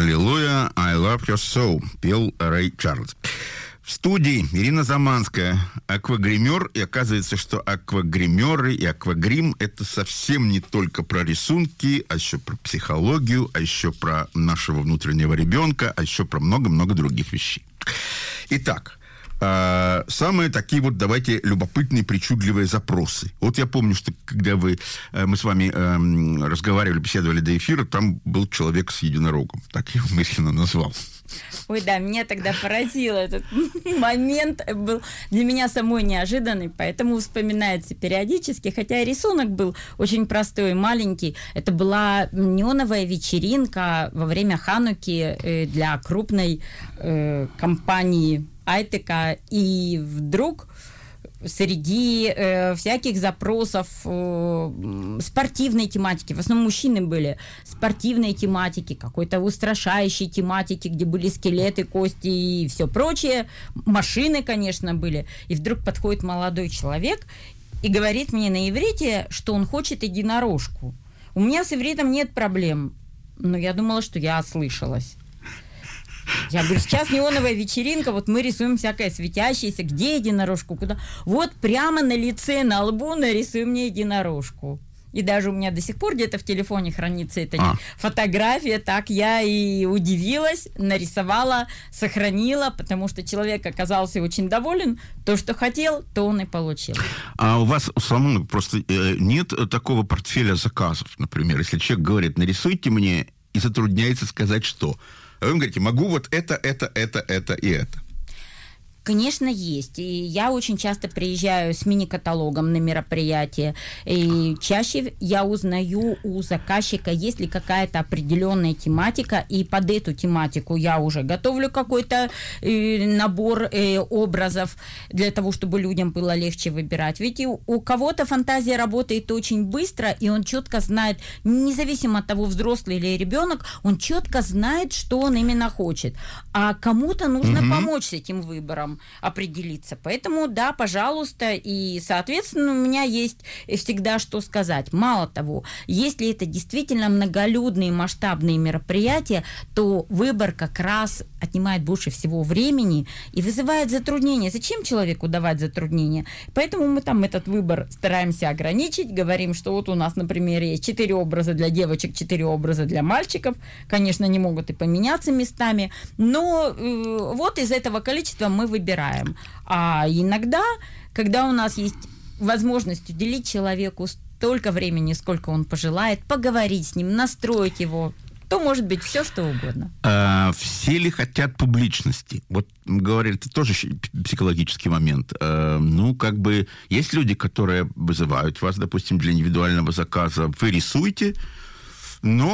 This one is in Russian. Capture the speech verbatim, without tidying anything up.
Аллилуйя, I love your soul, пел Рэй Чарльз. В студии Ирина Заманская, аквагример, и оказывается, что аквагримеры и аквагрим — это совсем не только про рисунки, а еще про психологию, а еще про нашего внутреннего ребенка, а еще про много-много других вещей. Итак, э, самые такие вот, давайте, любопытные, причудливые запросы. Вот я помню, что когда вы, э, мы с вами э, разговаривали, беседовали до эфира, там был человек с единорогом. Так я его мысленно назвал. Ой, да, меня тогда поразило этот момент, был для меня самой неожиданный, поэтому вспоминается периодически, хотя рисунок был очень простой, маленький. Это была неоновая вечеринка во время Хануки для крупной э, компании Айтека, и вдруг среди э, всяких запросов э, спортивной тематики, в основном мужчины были, спортивной тематики, какой-то устрашающей тематики, где были скелеты, кости и все прочее, машины, конечно, были, и вдруг подходит молодой человек и говорит мне на иврите, что он хочет единорожку. У меня с ивритом нет проблем, но я думала, что я ослышалась. Я говорю, сейчас неоновая вечеринка, вот мы рисуем всякое светящееся, где единорожку, куда? Вот прямо на лице, на лбу нарисуй мне единорожку. И даже у меня до сих пор где-то в телефоне хранится эта а. фотография, так я и удивилась, нарисовала, сохранила, потому что человек оказался очень доволен, то, что хотел, то он и получил. А у вас самому просто э, нет такого портфеля заказов, например, если человек говорит, нарисуйте мне, и затрудняется сказать, что... А вы говорите, могу вот это, это, это, это и это. Конечно, есть. И я очень часто приезжаю с мини-каталогом на мероприятие. И чаще я узнаю у заказчика, есть ли какая-то определенная тематика, и под эту тематику я уже готовлю какой-то э, набор э, образов для того, чтобы людям было легче выбирать. Ведь у, у кого-то фантазия работает очень быстро, и он четко знает, независимо от того, взрослый или ребенок, он четко знает, что он именно хочет. А кому-то нужно угу. помочь с этим выбором определиться. Поэтому, да, пожалуйста, и, соответственно, у меня есть всегда что сказать. Мало того, если это действительно многолюдные масштабные мероприятия, то выбор как раз отнимает больше всего времени и вызывает затруднения. Зачем человеку давать затруднения? Поэтому мы там этот выбор стараемся ограничить, говорим, что вот у нас, например, есть четыре образа для девочек, четыре образа для мальчиков. Конечно, они могут и поменяться местами, но э, вот из этого количества мы выбираем. Выбираем. А иногда, когда у нас есть возможность уделить человеку столько времени, сколько он пожелает, поговорить с ним, настроить его, то может быть все, что угодно. А, все ли хотят публичности? Вот говорили, это тоже психологический момент. А, ну, как бы, есть люди, которые вызывают вас, допустим, для индивидуального заказа. Вы рисуете, но